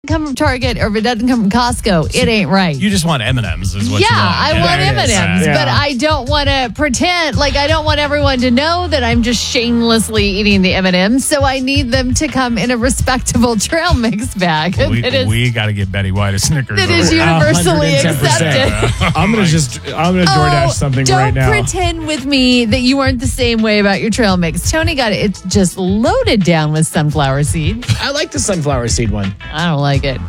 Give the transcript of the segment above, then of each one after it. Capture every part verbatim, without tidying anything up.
come from Target or if it doesn't come from Costco, it ain't right. You just want M and M's is what yeah, you want. I yeah, want M and M's, Yeah. but I don't want to pretend, like I don't want everyone to know that I'm just shamelessly eating the M and M's, so I need them to come in a respectable trail mix bag. We, that is, we got to get Betty White a Snickers. that is over. universally one hundred ten percent. accepted. I'm gonna just I'm gonna DoorDash Oh, something don't right now. pretend with me that you weren't the same way about your trail mix. Tony got it. It's just loaded down with sunflower seeds. I like the sunflower seed one. I don't like it.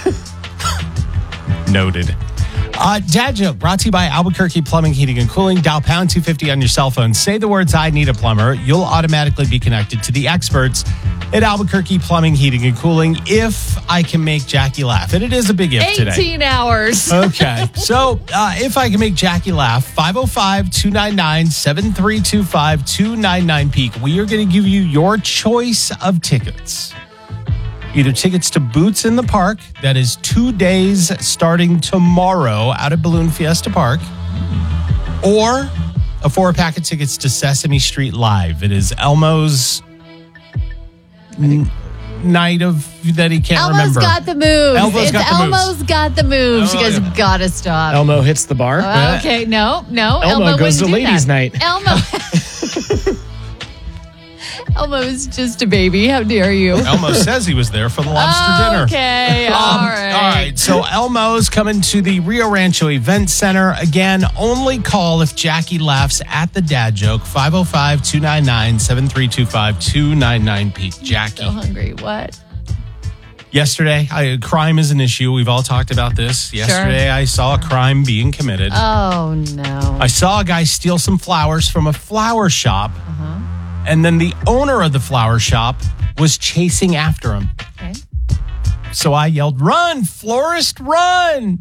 Noted. Uh, Dad Joke brought to you by Albuquerque Plumbing, Heating, and Cooling. Dial pound two fifty on your cell phone. Say the words, I need a plumber. You'll automatically be connected to the experts at Albuquerque Plumbing, Heating, and Cooling if I can make Jackie laugh. And it is a big if today. eighteen hours. Okay. So uh, if I can make Jackie laugh, five oh five, two nine nine, seven three two five, two nine nine peak. We are going to give you your choice of tickets. Either tickets to Boots in the Park, that is two days starting tomorrow out at Balloon Fiesta Park, or a four-pack of tickets to Sesame Street Live. It is Elmo's n- night of that he can't Elmo's remember. got the moves. Elmo's it's got the moves. Elmo's got the moves. You Oh, guys yeah. gotta stop. Elmo hits the bar. Uh, okay, no, no. Elmo Elmo goes wouldn't to do ladies' that. night. Elmo. Elmo is just a baby. How dare you? Elmo says he was there for the lobster dinner. Okay, Um, all right. All right. So Elmo's coming to the Rio Rancho Event Center. Again, only call if Jackie laughs at the dad joke. five oh five, two nine nine, seven three two five, two nine nine peak. Jackie. So hungry. What? Yesterday, I, crime is an issue. We've all talked about this. Yesterday, I saw a crime being committed. Oh, no. I saw a guy steal some flowers from a flower shop. And then the owner of the flower shop was chasing after him. Okay. So I yelled, "Run, florist, run!"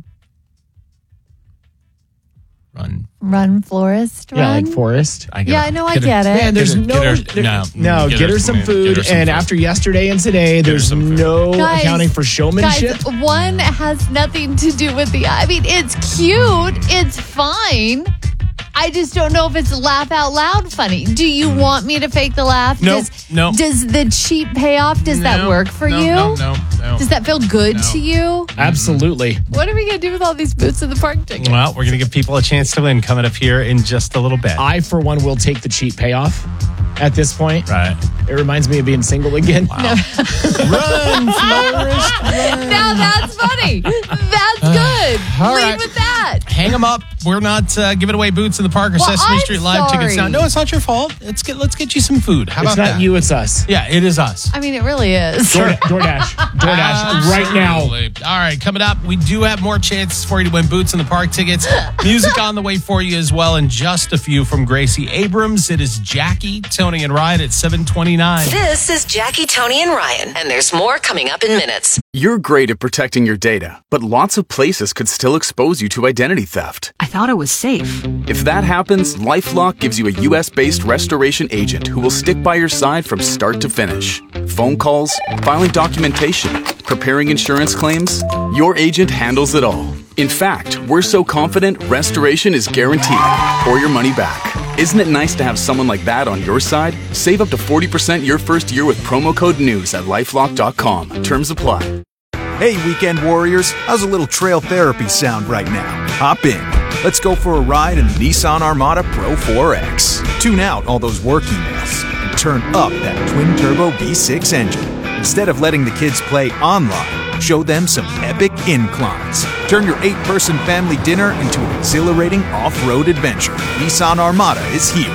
Run. Run, florist, run. Yeah, like Forrest. I get Yeah, her- I know, I her- get it. Man, there's Get her- no, get her- there- no, no. get Get her her some some- food, get her some and food. after yesterday and today, her there's some food. no Guys, accounting for showmanship. Guys, one has nothing to do with the. I mean, it's cute. It's fine. I just don't know if it's laugh out loud funny. Do you want me to fake the laugh? Nope, Does, nope. Does the cheap payoff, does that No, work for no, you? No, no, no. Does that feel good No. to you? Absolutely. What are we going to do with all these Boots in the Park tickets? Well, we're going to give people a chance to win coming up here in just a little bit. I, for one, will take the cheap payoff at this point. Right. It reminds me of being single again. Run, florist, run. Now that's funny. That's good. All Lead right. with that. Hang them up. We're not uh, giving away Boots in the Park or Well, Sesame I'm Street Live tickets sorry. now. No, it's not your fault. Let's get let's get you some food. How It's about not that? you, it's us. Yeah, it is us. I mean, it really is. Door, DoorDash. DoorDash right now. Absolutely. All right, coming up, we do have more chances for you to win Boots in the Park tickets. Music on the way for you as well, and just a few from Gracie Abrams. It is Jackie, Tony, and Ryan at seven twenty-nine. This is Jackie, Tony, and Ryan, and there's more coming up in minutes. You're great at protecting your data, but lots of places could still expose you to identity theft. I thought it was safe. If that happens, LifeLock gives you a U S-based restoration agent who will stick by your side from start to finish. Phone calls, filing documentation, preparing insurance claims, your agent handles it all. In fact, we're so confident restoration is guaranteed or your money back. Isn't it nice to have someone like that on your side? Save up to forty percent your first year with promo code NEWS at lifelock dot com. Terms apply. Hey, weekend warriors, how's a little trail therapy sound right now? Hop in. Let's go for a ride in the Nissan Armada Pro four X. Tune out all those work emails and turn up that twin-turbo V six engine. Instead of letting the kids play online, show them some epic inclines. Turn your eight-person family dinner into an exhilarating off-road adventure. Nissan Armada is here.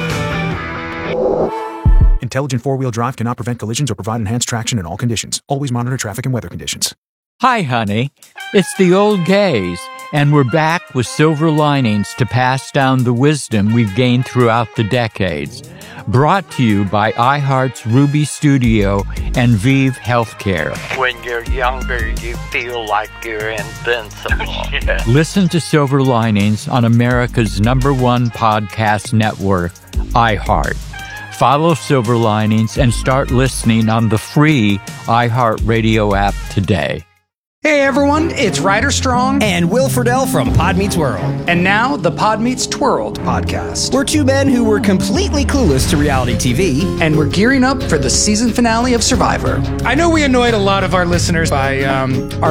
Intelligent four-wheel drive cannot prevent collisions or provide enhanced traction in all conditions. Always monitor traffic and weather conditions. Hi, honey. It's the old gays, and we're back with silver linings to pass down the wisdom we've gained throughout the decades. Brought to you by iHeart's Ruby Studio and Vive Healthcare. When you're younger, you feel like you're invincible. Yeah. Listen to Silver Linings on America's number one podcast network, iHeart. Follow Silver Linings and start listening on the free iHeartRadio app today. Hey everyone, it's Ryder Strong and Will Friedle from Pod Meets World. And now the Pod Meets Twirled podcast. We're two men who were completely clueless to reality T V. And we're gearing up for the season finale of Survivor. I know we annoyed a lot of our listeners by um, our